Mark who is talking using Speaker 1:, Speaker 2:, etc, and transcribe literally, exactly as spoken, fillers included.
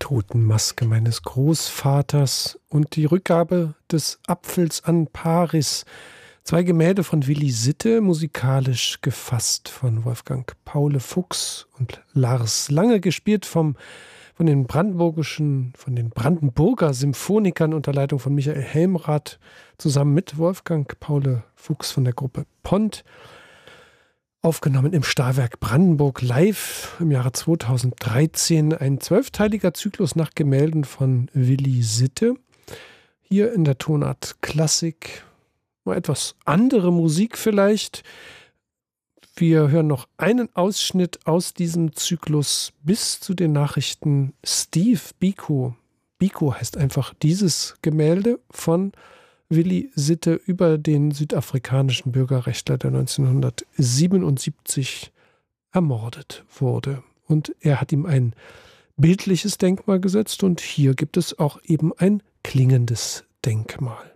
Speaker 1: Totenmaske meines Großvaters und die Rückgabe des Apfels an Paris. Zwei Gemälde von Willi Sitte, musikalisch gefasst von Wolfgang Paule Fuchs und Lars Lange, gespielt vom, von den brandenburgischen, von den Brandenburger Symphonikern unter Leitung von Michael Helmrath, zusammen mit Wolfgang Paule Fuchs von der Gruppe Pont. Aufgenommen im Stahlwerk Brandenburg live im Jahre zweitausenddreizehn. Ein zwölfteiliger Zyklus nach Gemälden von Willi Sitte. Hier in der Tonart Klassik. Mal etwas andere Musik vielleicht. Wir hören noch einen Ausschnitt aus diesem Zyklus bis zu den Nachrichten. Steve Biko. Biko heißt einfach dieses Gemälde von Willi Sitte über den südafrikanischen Bürgerrechtler, der neunzehnhundertsiebenundsiebzig ermordet wurde. Und er hat ihm ein bildliches Denkmal gesetzt und hier gibt es auch eben ein klingendes Denkmal.